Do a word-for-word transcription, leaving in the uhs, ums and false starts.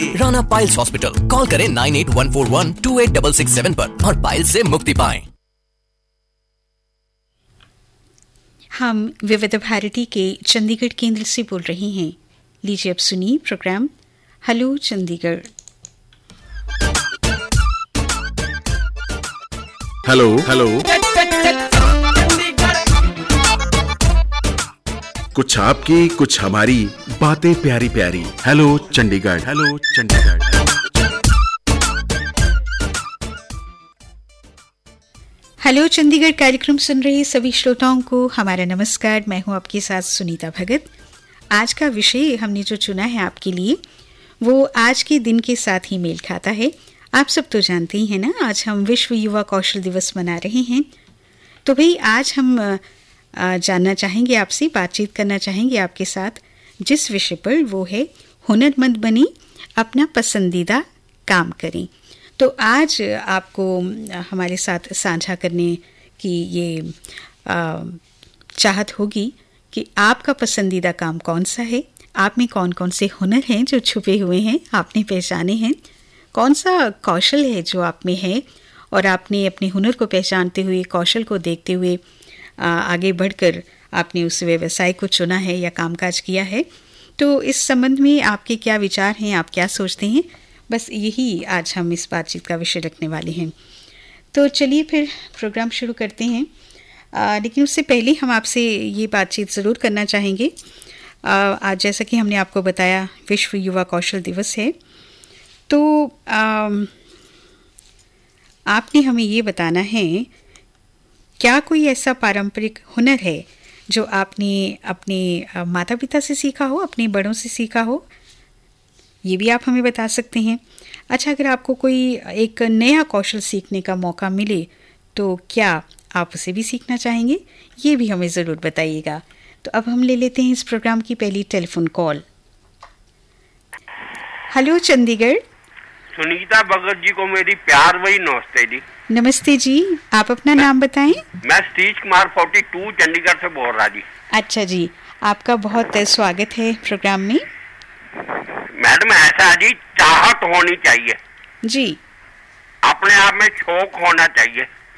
Rana piles hospital. Call करें nine eight one four one two eight six six seven पर और piles से मुक्ति पाएं। हम विविध भारती के चंडीगढ़ केंद्र से बोल रहे हैं। लीजिए अब सुनिए programme hello Chandigarh. Hello hello कुछ आपकी कुछ हमारी बातें प्यारी प्यारी। Hello Chandigarh, hello Chandigarh. Hello Chandigarh कार्यक्रम सुन रहे सभी श्रोताओं को हमारा नमस्कार। मैं हूं आपके साथ सुनीता भगत। आज का विषय हमने जो चुना है आपके लिए वो आज के दिन के साथ ही मेल खाता है। आप सब तो जानते ही हैं ना, आज हम विश्व युवा कौशल दिवस मना रहे हैं। तो भाई आज हम जानना चाहेंगे आपसे, बातचीत करना चाहेंगे आपके साथ जिस विषय पर, वो है हुनरमंद बने, अपना पसंदीदा काम करें। तो आज आपको हमारे साथ साझा करने की ये आ, चाहत होगी कि आपका पसंदीदा काम कौन सा है, आप में कौन कौन से हुनर हैं जो छुपे हुए हैं, आपने पहचाने हैं, कौन सा कौशल है जो आप में है और आपने अपने हुनर को पहचानते हुए, कौशल को देखते हुए आ, आगे बढ़कर आपने उस व्यवसाय को चुना है या कामकाज किया है। तो इस संबंध में आपके क्या विचार हैं, आप क्या सोचते हैं, बस यही आज हम इस बातचीत का विषय रखने वाले हैं। तो चलिए फिर प्रोग्राम शुरू करते हैं। आ, लेकिन उससे पहले हम आपसे ये बातचीत ज़रूर करना चाहेंगे। आ, आज जैसा कि हमने आपको बताया विश्व युवा कौशल दिवस है, तो आ, आपने हमें ये बताना है क्या कोई ऐसा पारंपरिक हुनर है जो आपने अपने माता पिता से सीखा हो, अपने बड़ों से सीखा हो, ये भी आप हमें बता सकते हैं। अच्छा, अगर आपको कोई एक नया कौशल सीखने का मौका मिले तो क्या आप उसे भी सीखना चाहेंगे, ये भी हमें ज़रूर बताइएगा। तो अब हम ले लेते हैं इस प्रोग्राम की पहली telephone call. Hello Chandigarh. Sunita Bhagat ji को मेरी प्यार भरी नमस्ते जी। नमस्ते जी, आप अपना नाम बताएं। मैं सतीश कुमार फोर्टी टू चंडीगढ़ से बोल रहा जी। अच्छा जी, आपका बहुत स्वागत है प्रोग्राम में। मैडम ऐसा जी, चाहत होनी चाहिए जी, अपने आप में शौक होना चाहिए।